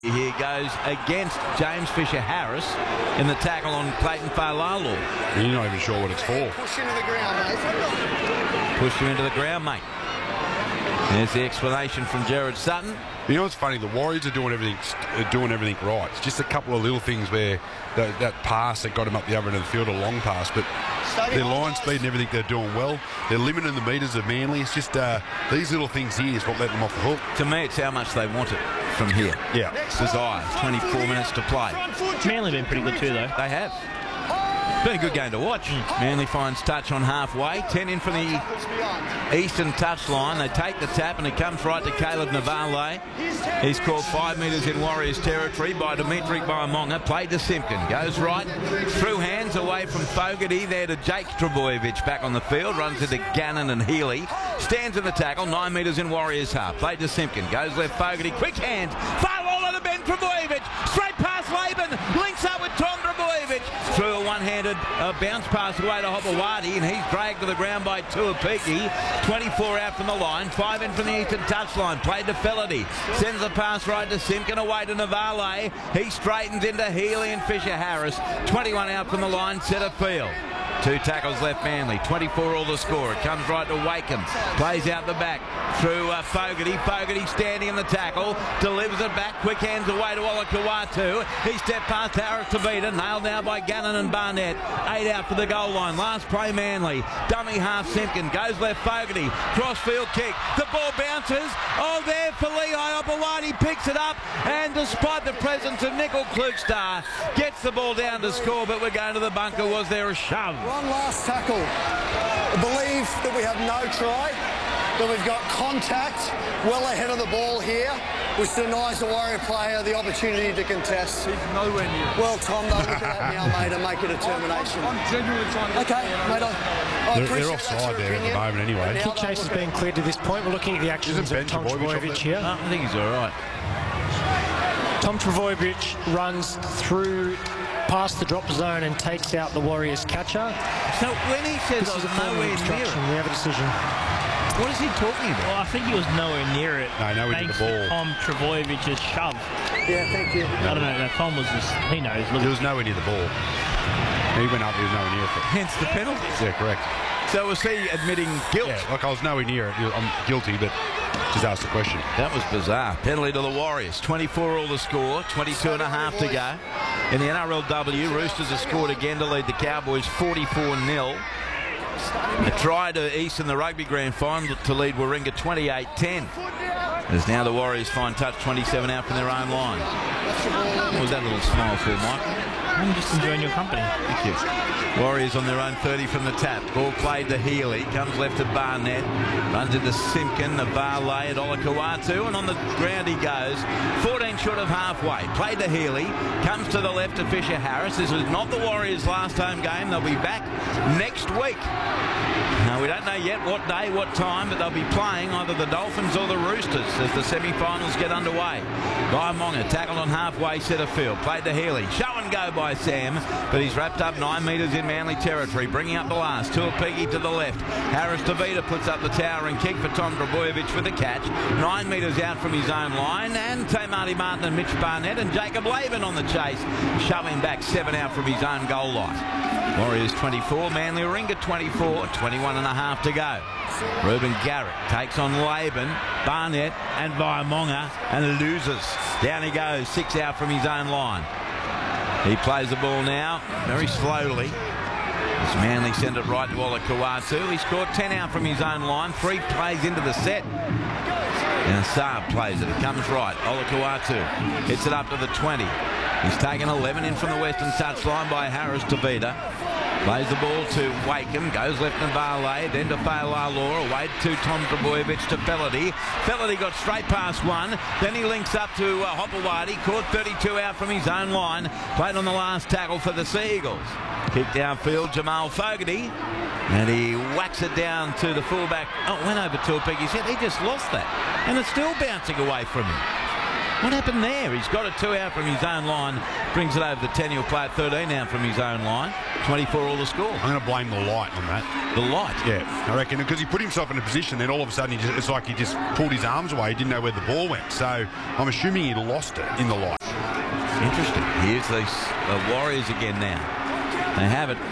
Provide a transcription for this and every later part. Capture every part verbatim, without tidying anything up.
Here goes against James Fisher-Harris in the tackle on Clayton Fa'alaulu. You're not even sure what it's for. Push into the ground, mate. Pushed him into the ground, mate. There's the explanation from Gerard Sutton. You know what's funny? The Warriors are doing everything, uh, doing everything right. It's just a couple of little things where the, that pass that got him up the other end of the field, a long pass, but their line speed and everything they're doing well. They're limiting the metres of Manly. It's just uh, these little things here is what let them off the hook. To me, it's how much they want it from here. Yeah. Desire. twenty-four minutes to play. Manly been pretty good too, though. They have. It's been a good game to watch. Manly finds touch on halfway. ten in from the eastern touchline. They take the tap and it comes right to Caleb Navale. He's called five metres in Warriors territory by Dimitri Vaimonga. Played to Simpkin. Goes right. Through hands away from Fogarty. There to Jake Trbojevic back on the field. Runs into Gannon and Healy. Stands in the tackle. Nine metres in Warriors half. Played to Simpkin. Goes left Fogarty. Quick hands. Far wall of the Ben Trbojevic. Straight past Laban. Links up with Tom Trbojevic. Through a one-handed uh, bounce pass away to Hopewadi, and he's dragged to the ground by Tuapiki. twenty-four out from the line, five in from the eastern touchline. Played to Felity. Sends the pass right to Simpkin, away to Navale. He straightens into Healy and Fisher-Harris. twenty-one out from the line, centre field. Two tackles left Manly. twenty-four all the score. It comes right to Wakeham. Plays out the back through uh, Fogarty. Fogarty standing in the tackle. Delivers it back. Quick hands away to Olakau'atu. He stepped past Harris Tavita. Nailed now by Gannon and Barnett. Eight out for the goal line. Last play Manly. Dummy half Simpkin. Goes left Fogarty. Crossfield kick. The ball bounces. Oh, there for Lehigh. Opawati picks it up. And despite the presence of Nickel Klukstar, gets the ball down to score. But we're going to the bunker. Was there a shove? One last tackle. I believe that we have no try, but we've got contact well ahead of the ball here, which denies the Warrior player the opportunity to contest. He's nowhere near it. Well, Tom, they'll look at that now, mate, and make a determination. I'm, I'm genuinely trying to... Okay, mate, I, I They're, appreciate they're offside there at the moment anyway. Kick chase has been cleared to this point. We're looking at the actions of Tom Trbojevic here. No, I think he's all right. Tom Trbojevic runs through past the drop zone and takes out the Warriors catcher. So when he says This is a I was formal nowhere near instruction. it, We have a decision. what is he talking about? Well, I think he was nowhere near it. No, nowhere near the Thanks ball. to Tom Trebojevic's shove. Yeah, thank you. I don't know. That Tom was just, he knows. Look, He was nowhere near the ball. He went up, he was nowhere near it. Hence the penalty. Yeah, correct. So was he admitting guilt? Yeah, like I was nowhere near it. I'm guilty, but just asked the question. That was bizarre. Penalty to the Warriors. twenty-four all the score. twenty-two and a half to go. In the N R L W, Roosters have scored again to lead the Cowboys forty-four nil. A try to Eastern the rugby grand final to lead Warringah twenty-eight ten. As now the Warriors find touch twenty-seven out from their own line. What was that little smile for, Mike? I'm just enjoying your company. Thank you. Warriors on their own thirty from the tap. Ball played to Healy. Comes left to Barnett. Runs into Simpkin. Navale at Olakau'atu. And on the ground he goes. fourteen short of halfway. Played to Healy. Comes to the left to Fisher-Harris. This was not the Warriors' last home game. They'll be back next week. Now, we don't know yet what day, what time, but they'll be playing either the Dolphins or the Roosters as the semi-finals get underway. Vaimonga tackled on halfway centre field. Played to Healy. Show and go by Sam, but he's wrapped up nine metres in Manly territory, bringing up the last. Tuapiki to the left. Harris Tavita puts up the towering kick for Tom Trbojevic for the catch. Nine metres out from his own line, and Tamati Martin and Mitch Barnett and Jacob Laban on the chase, shoving back seven out from his own goal line. Warriors twenty-four, Manly Warringah twenty-four, twenty-one and a half to go. Reuben Garrett takes on Laban, Barnett and Vaimonga and loses. Down he goes, six out from his own line. He plays the ball now, very slowly. As Manly send it right to Olakau'atu. He scored ten out from his own line, three plays into the set. Now Saab plays it, it comes right. Olakau'atu hits it up to the twenty. He's taken eleven in from the western touchline by Harris Tavita. Plays the ball to Wakeham, goes left to Vale, then to Fa'alaulu, away to Tom Trbojevic to Felity. Felity got straight past one, then he links up to uh, Hopewadi, caught thirty-two out from his own line, played on the last tackle for the Sea Eagles. Kick downfield, Jamal Fogarty, and he whacks it down to the fullback. Oh, went over to a pig. He said he just lost that, and it's still bouncing away from him. What happened there? He's got it two out from his own line, brings it over the ten. He'll play it thirteen out from his own line. twenty-four all the score. I'm going to blame the light on that. The light? Yeah, I reckon, because he put himself in a position, then all of a sudden he just, it's like he just pulled his arms away. He didn't know where the ball went. So I'm assuming he lost it in the light. Interesting. Here's the uh, Warriors again now. They have it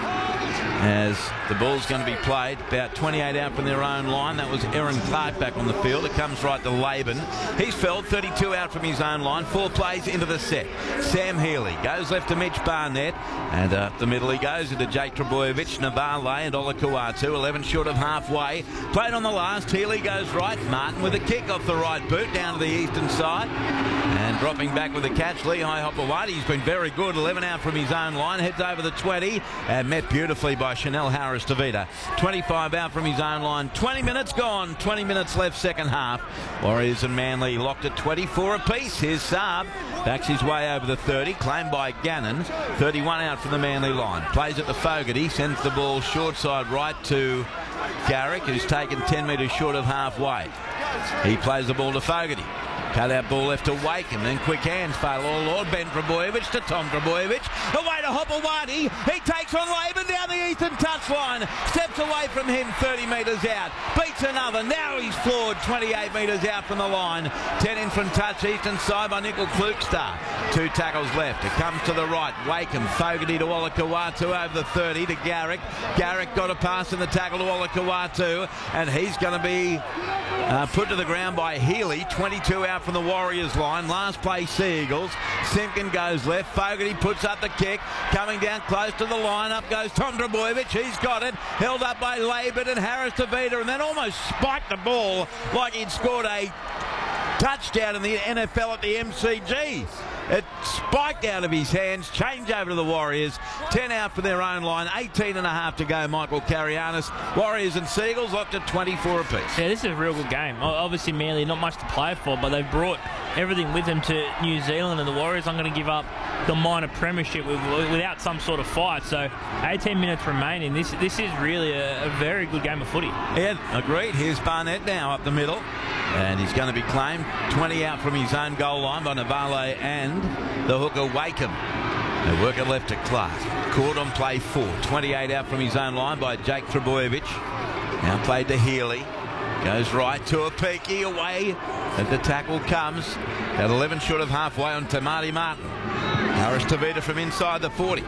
as the ball's going to be played about twenty-eight out from their own line. That was Aaron Clark back on the field. It comes right to Laban. He's felled thirty-two out from his own line. Four plays into the set. Sam Healy goes left to Mitch Barnett, and up the middle he goes into Jake Trebojevic, Navale and Olakau'atu. eleven short of halfway. Played on the last. Healy goes right. Martin with a kick off the right boot down to the eastern side. And dropping back with a catch, Lehigh Hopewadi. He's been very good. eleven out from his own line. Heads over the twenty and met beautifully by Chanel Harris Tavita. twenty-five out from his own line. twenty minutes gone. twenty minutes left second half. Warriors and Manly locked at twenty-four apiece. Here's Saab. Backs his way over the thirty. Claimed by Gannon. thirty-one out from the Manly line. Plays it to Fogarty. Sends the ball short side right to Garrick, who's taken ten metres short of halfway. He plays the ball to Fogarty. Cut out ball left to Wakeham, then quick hands, fail all Lord. Ben Trebojevic to Tom Trebojevic. Away to Hopewadi. He takes on Laban down the eastern touchline. Steps away from him thirty metres out. Beats another. Now he's floored twenty-eight metres out from the line. ten in from touch, eastern side by Nickel Klukstar. Two tackles left. It comes to the right. Wakeham, Fogarty to Olakau'atu over the thirty to Garrick. Garrick got a pass in the tackle to Olakau'atu, and he's going to be uh, put to the ground by Healy. twenty-two out from the Warriors line. Last play Seagulls. Simpkin goes left. Fogarty puts up the kick. Coming down close to the line. Up goes Tom Trebojevic. He's got it. Held up by Laban and Harris Tavita, and then almost spiked the ball like he'd scored a touchdown in the N F L at the M C G. It spiked out of his hands. Change over to the Warriors. ten out for their own line. eighteen and a half to go. Michael Carianis. Warriors and Seagulls locked at twenty-four apiece. Yeah, this is a real good game. Obviously, Manly not much to play for, but they've brought everything with them to New Zealand, and the Warriors aren't going to give up the minor premiership with, without some sort of fight. So eighteen minutes remaining. This this is really a, a very good game of footy. Yeah, agreed. Here's Barnett now up the middle, and he's going to be claimed. twenty out from his own goal line by Navale and the hooker Wakeham. They work it left to Clark. Caught on play four. twenty-eight out from his own line by Jake Trebojevic. Now played to Healy. Goes right to a peaky away. And the tackle comes at eleven short of halfway on Tamati Martin. Harris Tavita from inside the forty.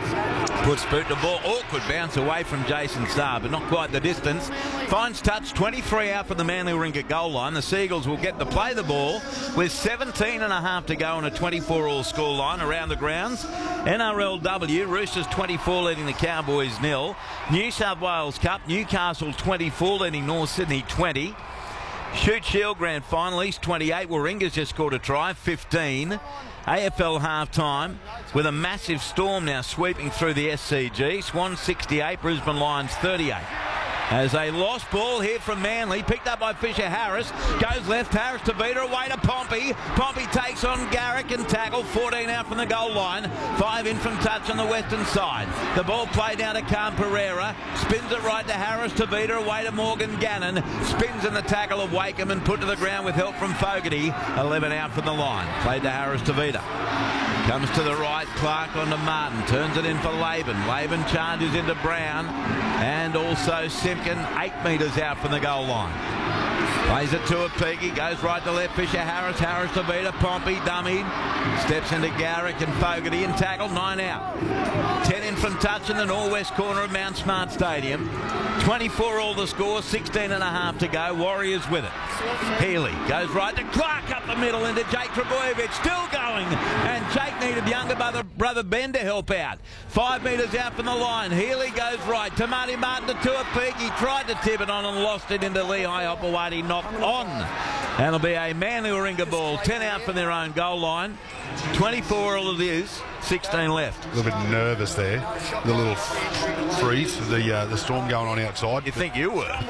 Puts boot to ball. Awkward bounce away from Jason Saab, but not quite the distance. Finds touch. twenty-three out from the Manly Warringah goal line. The Seagulls will get to play the ball with seventeen and a half to go on a twenty-four all score line around the grounds. N R L W, Roosters twenty-four leading the Cowboys nil. New South Wales Cup, Newcastle twenty-four leading North Sydney twenty. Shute Shield Grand Final, East twenty-eight. Warringah's just scored a try, fifteen. A F L half-time with a massive storm now sweeping through the S C G. Swans sixty-eight, Brisbane Lions thirty-eight. As a lost ball here from Manly, picked up by Fisher Harris, goes left, Harris Tavita away to Pompey. Pompey takes on Garrick and tackle, fourteen out from the goal line, five in from touch on the western side. The ball played down to Khan Pereira, spins it right to Harris Tavita, away to Morgan Gannon, spins in the tackle of Wakeham and put to the ground with help from Fogarty, eleven out from the line, played to Harris Tavita. Comes to the right, Clark onto Martin, turns it in for Laban. Laban charges into Brown, and also Simpkin, eight metres out from the goal line. Plays it to a peaky, goes right to left, Fisher Harris, Harris to beat a Pompey, dummied, steps into Garrick and Fogarty and tackle, nine out. ten in from touch in the northwest corner of Mount Smart Stadium. twenty-four all the score, sixteen and a half to go, Warriors with it. Healy goes right to Clark up the middle into Jake Trebojevic, still going, and Jake needed younger brother, brother Ben to help out. Five metres out from the line, Healy goes right, Tamati Martin to Tuapik, he tried to tip it on and lost it into Lehigh Hopewadi, knocked on. And it'll be a Manly Warringah ball, ten out from their own goal line, twenty-four all it is, sixteen left. A little bit nervous there, the little freeze, the uh, the storm going on outside. You think you were?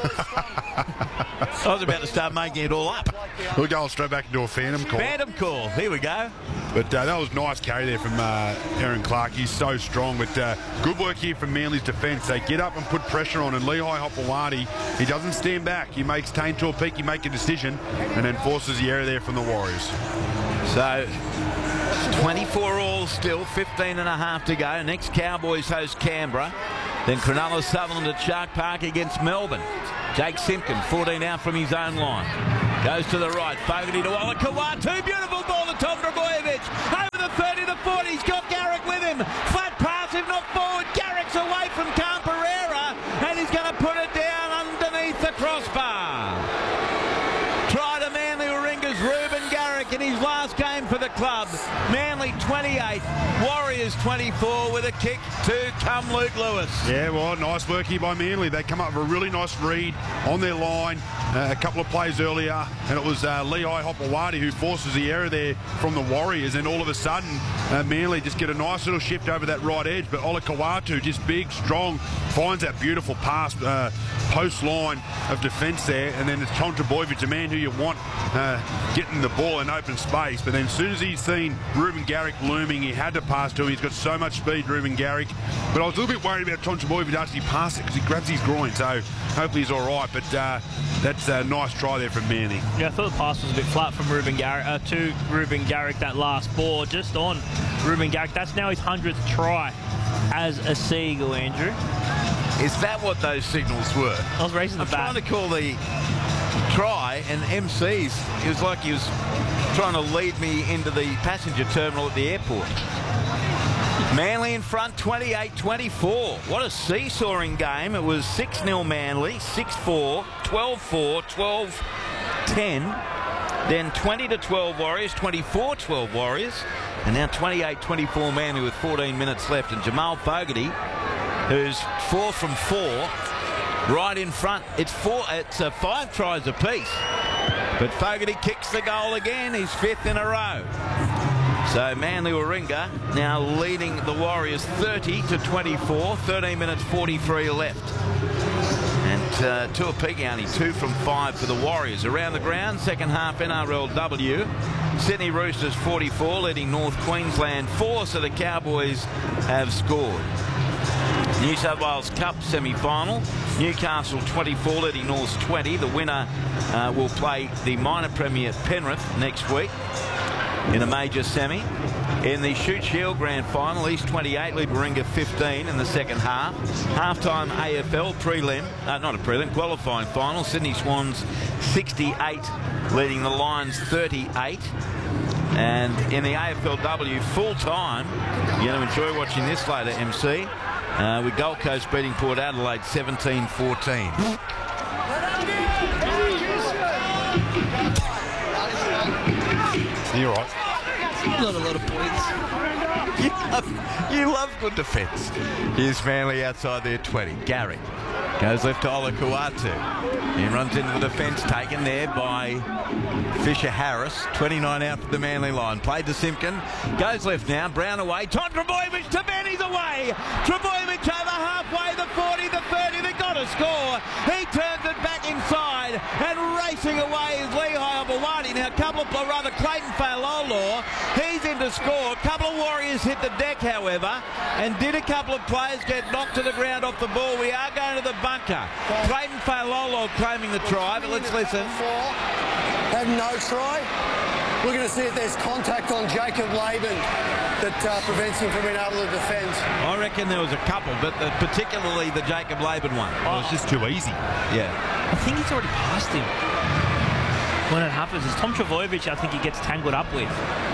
I was about to start making it all up. We're going straight back into a phantom call. Phantom call, here we go. But uh, that was nice carry there from uh, Aaron Clark. He's so strong. But uh, good work here from Manly's defence. They get up and put pressure on, and Lehigh Hopewadi, he doesn't stand back. He makes Tane to a peak, he makes a decision, and then forces the error there from the Warriors. So twenty-four all still, fifteen and a half to go. Next Cowboys host Canberra. Then Cronulla Sutherland at Shark Park against Melbourne. Jake Simpkin, fourteen out from his own line. Goes to the right. Fogarty to Olakau'atu. Beautiful ball to Tom Trbojevic. Over the thirty to forty. He's got Garrick with him. Flat pass him, not forward. Garrick's away from Camperera. And he's going to put it down underneath the crossbar. Try to Manly Warringah's Ruben Garrick in his last game for the club. Manly twenty-eight, Warriors twenty-four with a kick to come Luke Lewis. Yeah, well, nice work here by Manly. They come up with a really nice read on their line uh, a couple of plays earlier, and it was uh, Lehigh Hopewadi who forces the error there from the Warriors, and all of a sudden uh, Manly just get a nice little shift over that right edge, but Olakau'atu, just big, strong, finds that beautiful pass uh, post line of defence there, and then it's Tom Trbojevic, the man who you want uh, getting the ball in open space, but then as soon as he's seen Ruben Garrick looming, he had to pass to him. He's got so much speed, Ruben Garrick, but I was a little bit worried about Tom Trbojevic actually pass it because he grabs his groin, so hopefully he's all right, but uh, that's a nice try there from Manly. Yeah, I thought the pass was a bit flat from Ruben Garrick uh, to Ruben Garrick, that last ball just on Ruben Garrick. That's now his hundredth try as a Seagull, Andrew. Is that what those signals were? I was raising the I'm bat. trying to call the try, and M C's, it was like he was trying to lead me into the passenger terminal at the airport. Manly in front, twenty-eight twenty-four. What a seesawing game. It was six nil Manly, six four, twelve four, twelve ten. Then twenty to twelve Warriors, twenty-four twelve Warriors. And now twenty-eight twenty-four Manly with fourteen minutes left. And Jamal Fogarty, who's four from four, right in front. It's four. It's uh, five tries apiece. But Fogarty kicks the goal again. He's fifth in a row. So Manly Warringah now leading the Warriors thirty to twenty-four. thirteen minutes forty-three left. And uh, Tuapiki only two from five for the Warriors. Around the ground, second half N R L W. Sydney Roosters forty-four, leading North Queensland four, so the Cowboys have scored. New South Wales Cup semi-final. Newcastle twenty-four, leading Norths twenty. The winner uh, will play the minor premier Penrith next week in a major semi. In the Shute Shield Grand Final, East twenty-eight, lead Warringah fifteen in the second half. Halftime A F L prelim, uh, not a prelim, qualifying final. Sydney Swans sixty-eight, leading the Lions thirty-eight. And in the A F L W full time, you're going to enjoy watching this later, M C, uh, with Gold Coast beating Port Adelaide seventeen fourteen. You're right. Not a lot of points. You love, you love good defence. Here's Manly outside their twenty. Garrick goes left to Olakau'atu. He runs into the defence, taken there by Fisher Harris. twenty-nine out for the Manly line. Played to Simpkin. Goes left now. Brown away. Tom Trbojevic to Benny's away. Trbojevic over halfway. The forty, the thirty. They've got to score. He turns it back inside, and racing away is Lehigh Hopewadi. Now a couple of, or rather Clayton Failolo, he's in to score. A couple of Warriors hit the deck, however, and did a couple of players get knocked to the ground off the ball. We are going to the bunker. Clayton Failolo claiming the try, but let's listen. Have no try. We're going to see if there's contact on Jacob Laban that uh, prevents him from being able to defend. I reckon there was a couple, but the, particularly the Jacob Laban one. Oh, it's just too easy. Yeah. I think he's already passed him when it happens. It's Tom Trbojevic, I think he gets tangled up with.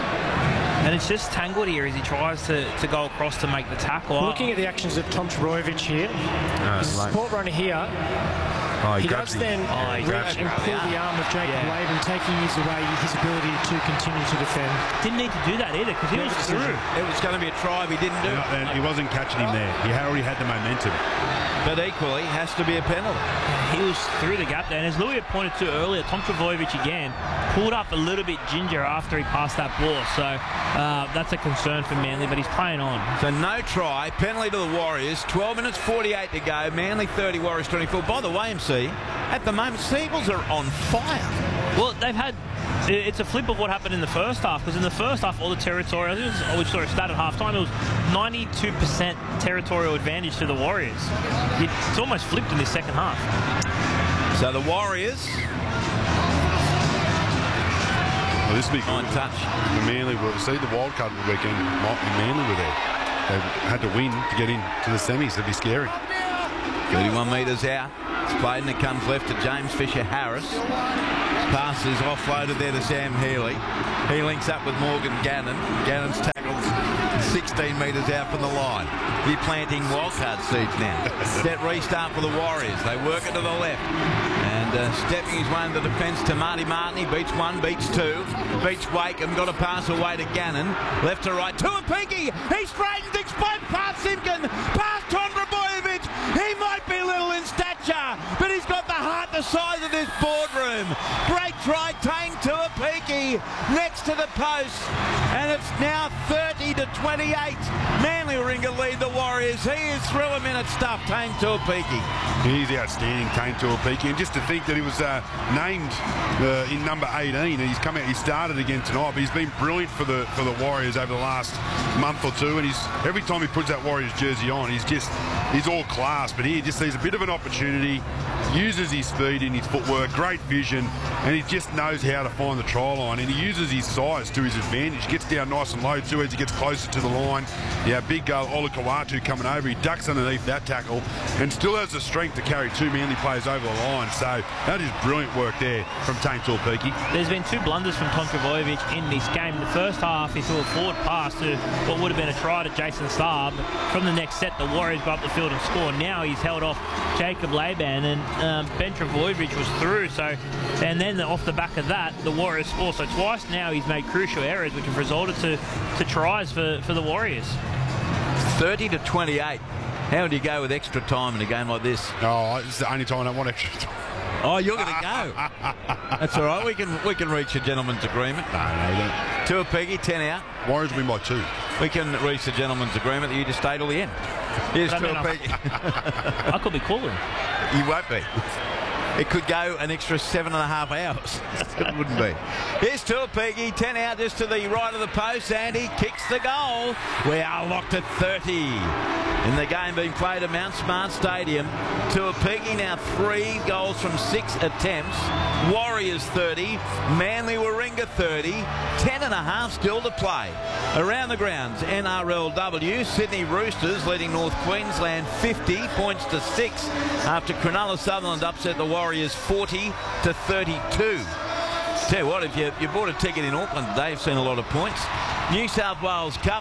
And it's just tangled here as he tries to, to go across to make the tackle. Looking at the actions of Tom Trbojevic here, No, his like- support runner here, Oh, he grabs does him. then Oh, he grabs reach and him. pull the arm of Jacob Yeah. Laban, taking his away his ability to continue to defend. Didn't need to do that either because he was decision. through. It was going to be a try if he didn't do it. And he wasn't catching him there. He had already had the momentum. But equally, has to be a penalty. He was through the gap there. And as Louis had pointed to earlier, Tom Trbojevic again pulled up a little bit ginger after he passed that ball. So uh, that's a concern for Manly, but he's playing on. So no try, penalty to the Warriors. twelve minutes forty-eight to go. Manly thirty, Warriors twenty-four. By the way, M C, at the moment, Seagulls are on fire. Well, they've had... It's a flip of what happened in the first half, because in the first half, all the territorial... I think it was, we saw a stat at half-time, it was ninety-two percent territorial advantage to the Warriors. It's almost flipped in this second half. So the Warriors Well, this will be Fine good. touch. The Manly were, see the wild card weekend, Manly were there. They had to win to get into the semis. That'd be scary. thirty-one metres out. It's played and it comes left to James Fisher-Harris. Pass is offloaded there to Sam Healy. He links up with Morgan Gannon. Gannon's tackled sixteen metres out from the line. He's planting wildcard seeds now. Set restart for the Warriors. They work it to the left. And uh, stepping his way in the defence to Marty Martin. He beats one, beats two. Beats Wakeham. Got a pass away to Gannon. Left to right. Tuapiki. He straightens, explodes past Simpkin. Past Tom Drabojevic. He might be little in stature, but he's got the heart the size of this boardroom. Great try, Tane Tuapiki next to the post. And it's now thirty to twenty-eight. Manly Warringah lead the Warriors. He is thrill a minute stuff, Tane Tuapiki. He's outstanding, Tane Tuapiki. And just to think that he was uh, named uh, in number eighteen, and he's come out. He started again tonight, but he's been brilliant for the for the Warriors over the last month or two. And he's every time he puts that Warriors jersey on, he's just he's all class. But here, he just sees a bit of an opportunity, uses his speed and his footwork, great vision, and he just knows how to find the try line. And he uses his size to his advantage. Gets down nice and low too as he gets closer to the line. Yeah, big uh, Olakau'atu coming over. He ducks underneath that tackle and still has the strength to carry two Manly players over the line. So that is brilliant work there from Tane Tuapiki. There's been two blunders from Tom Trbojevic in this game. In the first half, he threw a forward pass to what would have been a try to Jason Saab. From the next set, the Warriors go up the field and score. Now he's held off Jacob Laban, and um, Ben Trbojevic was through. So, and then off the back of that, the Warriors score. So twice now he's made crucial errors, which have resulted to, to tries for, for the Warriors. thirty to twenty-eight. How do you go with extra time in a game like this? Oh, it's the only time I don't want extra time. Oh, you're going to go. That's all right. We can we can reach a gentleman's agreement. No, no, no. Tuapiki, ten out. Warriors win by two. We can reach a gentleman's agreement that you just stay till the end. Here's But I mean, Tuapiki. I could be calling. You won't be. It could go an extra seven and a half hours. It wouldn't be. Here's Tuapiki, ten out just to the right of the post, and he kicks the goal. We are locked at thirty. In the game being played at Mount Smart Stadium, Tuapiki now three goals from six attempts. Warriors thirty, Manly Warringah thirty, ten and a half still to play. Around the grounds, N R L W, Sydney Roosters leading North Queensland fifty points to six after Cronulla Sutherland upset the Warriors forty to thirty-two. Tell you what, if you, you bought a ticket in Auckland today, you've seen a lot of points. New South Wales Cup.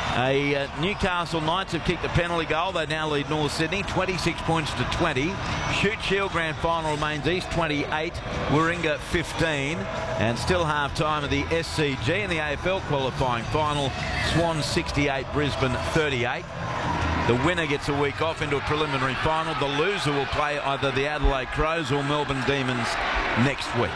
A uh, Newcastle Knights have kicked a penalty goal. They now lead North Sydney twenty-six points to twenty. Shute Shield Grand Final remains East twenty-eight, Warringah fifteen, and still half time of the S C G in the A F L qualifying final. Swans sixty-eight, Brisbane thirty-eight. The winner gets a week off into a preliminary final. The loser will play either the Adelaide Crows or Melbourne Demons next week.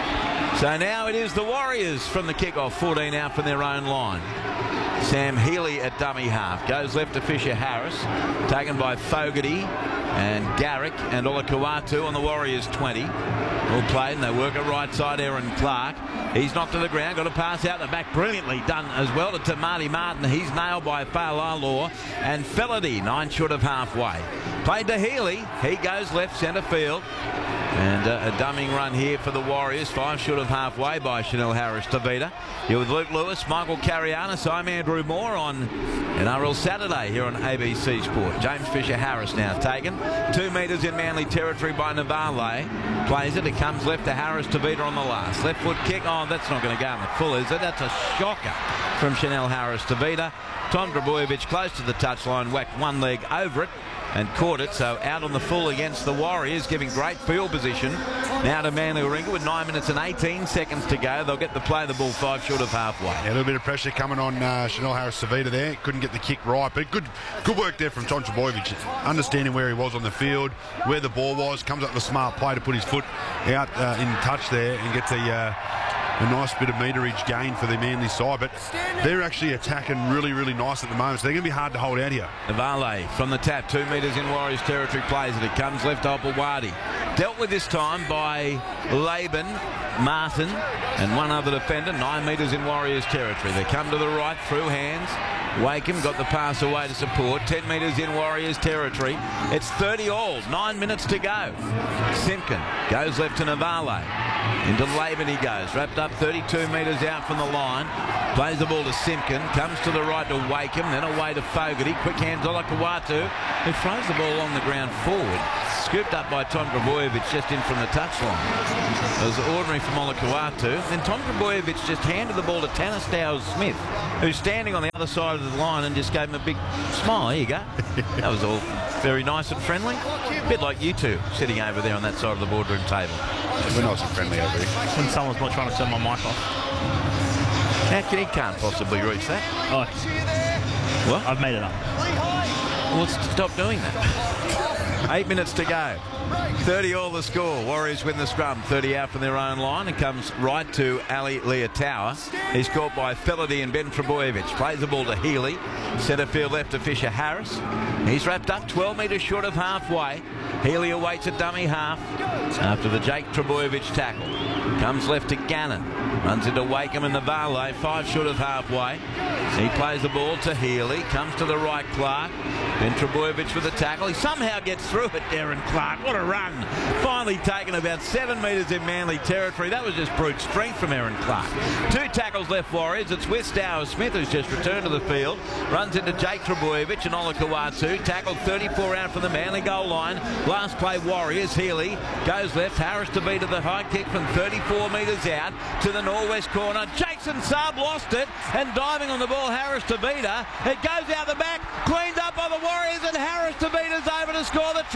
So now it is the Warriors from the kickoff, fourteen out from their own line. Sam Healy at dummy half. Goes left to Fisher-Harris. Taken by Fogarty and Garrick and Olakau'atu on the Warriors twenty. All played and they work at right side, Aaron Clark. He's knocked to the ground. Got a pass out the back. Brilliantly done as well to Marty Martin. He's nailed by Fa'alaloa. And Felady, nine short of halfway. Played to Healy. He goes left centre field. And uh, a dumming run here for the Warriors. Five short of halfway by Chanel Harris-Tavita. Here with Luke Lewis, Michael Carianis. I'm Andrew Moore on N R L Saturday here on A B C Sport. James Fisher-Harris now taken. Two metres in Manly territory by Navale. Plays it. It comes left to Harris-Tavita on the last. Left foot kick. Oh, that's not going to go in the full, is it? That's a shocker from Chanel Harris-Tavita. Tom Trbojevic close to the touchline. Whacked one leg over it and caught it, so out on the full against the Warriors, giving great field position. Now to Manly Warringah with nine minutes and eighteen seconds to go. They'll get the play the ball five short of halfway. Yeah, a little bit of pressure coming on uh, Chanel Harris-Tavita there. Couldn't get the kick right, but good good work there from Tom Trbojevic. Understanding where he was on the field, where the ball was, comes up with a smart play to put his foot out uh, in touch there and gets a... Uh, A nice bit of meterage gain for the Manly side, but they're actually attacking really, really nice at the moment, so they're going to be hard to hold out here. Navale from the tap, two metres in Warriors territory, plays it. It comes left to Opawadi. Dealt with this time by Laban, Martin, and one other defender, nine metres in Warriors territory. They come to the right, through hands. Wakeham got the pass away to support. ten metres in Warriors territory. It's thirty all. Nine minutes to go. Simpkin goes left to Navale. Into Laban he goes, wrapped up thirty-two metres out from the line. Plays the ball to Simpkin, comes to the right to Wakeham, then away to Fogarty. Quick hands Olakau'atu, who throws the ball along the ground forward. Scooped up by Tom Trbojevic just in from the touchline. It was ordinary from Olakau'atu. Then Tom Trbojevic just handed the ball to Tanner-Stowers-Smith, who's standing on the other side of the line, and just gave him a big smile. There you go. That was all very nice and friendly. A bit like you two sitting over there on that side of the boardroom table. We're nice and friendly over here. When someone's not trying to turn my mic off. How can he can't possibly reach that? Oh, What? I've made it up. Well, stop doing that. Eight minutes to go. thirty all the score. Warriors win the scrum. thirty out from their own line and comes right to Ali Leotawa. He's caught by Felady and Ben Trbojevic. Plays the ball to Healy. Centre field left to Fisher Harris. He's wrapped up twelve metres short of halfway. Healy awaits a dummy half after the Jake Trbojevic tackle. Comes left to Gannon. Runs into Wakeham and the Varley. Five short of halfway. He plays the ball to Healy. Comes to the right, Clark. Ben Trbojevic with the tackle. He somehow gets through it, Darren Clark. What a run. Finally taken about seven metres in Manly territory. That was just brute strength from Aaron Clark. Two tackles left Warriors. It's with Stowers-Smith, who's just returned to the field. Runs into Jake Trbojevic and Olakau'atu. Tackled thirty-four out from the Manly goal line. Last play Warriors. Healy goes left. Harris to beat to the high kick from thirty-four metres out to the northwest corner. Jason Saab lost it, and diving on the ball, Harris to beat her. It goes out the back, cleaned up by the Warriors, and Harris to beat us over to score the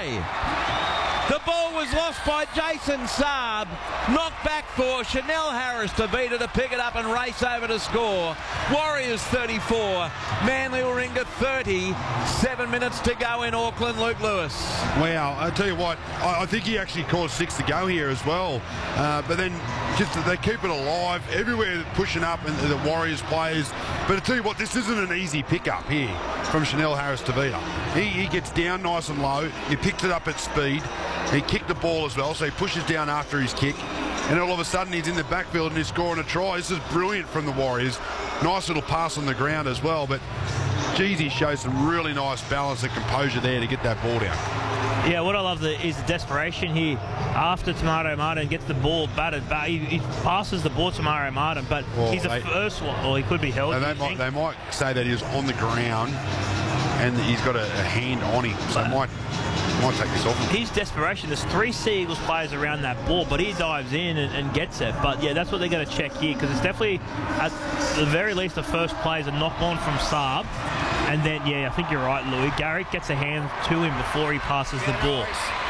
try. The ball was lost by Jason Saab. Knocked back for Chanel Harris to beat her, to pick it up and race over to score. Warriors thirty-four, Manly Warringah thirty. Seven minutes to go in Auckland. Luke Lewis. Wow, I tell you what, I, I think he actually caused six to go here as well. Uh, but then just they keep it alive everywhere, pushing up, and the Warriors players. But I tell you what, this isn't an easy pickup here from Chanel Harris to beat her. He, he gets down nice and low. He picks it up at speed. He kicked the ball as well, so he pushes down after his kick, and all of a sudden he's in the backfield and he's scoring a try. This is brilliant from the Warriors. Nice little pass on the ground as well, but geez, he shows some really nice balance and composure there to get that ball down. Yeah, what I love the, is the desperation here after Tomato Martin gets the ball batted back. He, he passes the ball to Tomato Martin, but well, he's the they, first one, or he could be held. They might, they might say that he was on the ground and he's got a, a hand on him, so might might take this off him. His desperation, there's three Sea Eagles players around that ball, but he dives in and, and gets it. But yeah, that's what they're going to check here, because it's definitely, at the very least, the first play is a knock on from Saab. And then, yeah, I think you're right, Louis. Garrick gets a hand to him before he passes the ball.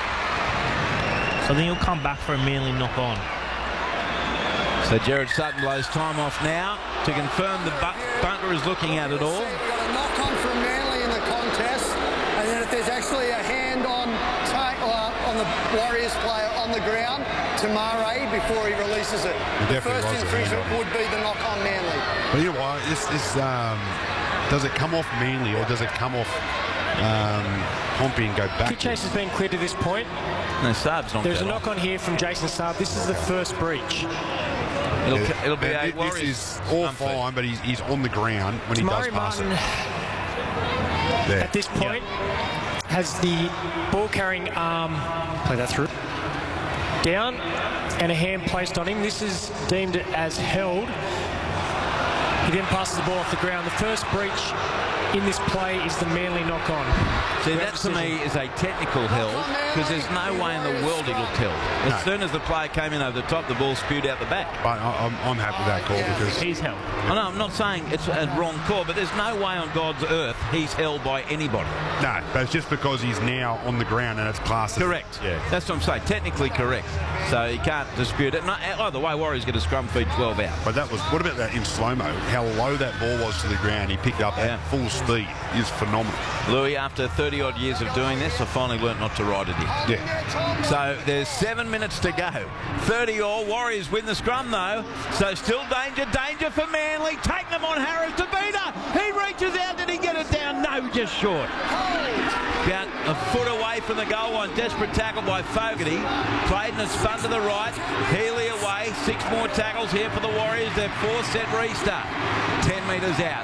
So then he'll come back for a Manly knock on. So Jared Sutton blows time off now to confirm the bu bunker is looking at it all. We've got a knock on from Manly in the contest, and then if there's actually a hand on uh, on the Warriors player on the ground to Murray before he releases it, the first infringement would be the knock on Manly. But you know what, this, this um, does it come off Manly or does it come off um, Pompey and go back? Kick chase has been clear to this point. No, Saab's not. There's a knock on here from Jason Saab. This is the first breach. It'll, it'll be yeah, a Warriors. This is all fine, but he's, he's on the ground when he Murray does pass Martin, it. There. at this point, yep, has the ball carrying arm, play that through, down, and a hand placed on him. This is deemed as held. He then passes the ball off the ground. The first breach in this play is the Manly knock on. See, that to me is a technical held, because there's no way in the world he looked held. As no. soon as the player came in over the top, the ball spewed out the back. But I'm, I'm happy with that call because he's held. I know, I'm not saying it's a wrong call, but there's no way on God's earth he's held by anybody. No, but it's just because he's now on the ground and it's classed. Correct. Yeah. That's what I'm saying. Technically correct. So you can't dispute it. No, either way, Warriors get a scrum feed twelve out. But that was, what about that in slow-mo? How low that ball was to the ground. He picked up yeah. at full speed. Is phenomenal. Louis, after thirty odd years of doing this, I finally learnt not to ride it in. Yeah. So there's seven minutes to go. thirty all. Warriors win the scrum though. So still danger, danger for Manly. Take them on Harris to beat her. He reaches out. Did he get it down? No, just short. About a foot away from the goal line. Desperate tackle by Fogarty. Played and spun to the right. Healy away. Six more tackles here for the Warriors. Their four set restart. Ten metres out.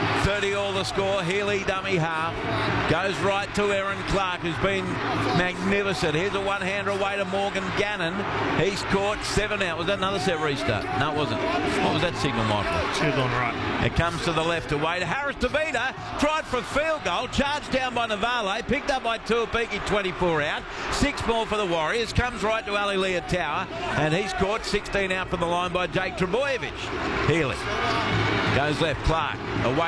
thirty all the score. Healy dummy half. Goes right to Aaron Clark, who's been magnificent. Here's a one-hander away to Morgan Gannon. He's caught seven out. Was that another set restart? No, it wasn't. What was that signal, Michael? Two gone right. It comes to the left away to Harris DeVita. Tried for a field goal. Charged down by Navale. Picked up by Tuapiki, twenty-four out. Six more for the Warriors. Comes right to Ali Leotower. And he's caught sixteen out from the line by Jake Trebojevic. Healy goes left. Clark away.